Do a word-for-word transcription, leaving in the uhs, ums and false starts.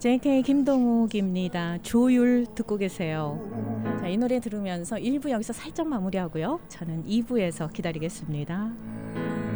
제이케이 김동욱입니다. 조율 듣고 계세요. 자, 이 노래 들으면서 일 부 여기서 살짝 마무리하고요. 저는 이 부에서 기다리겠습니다.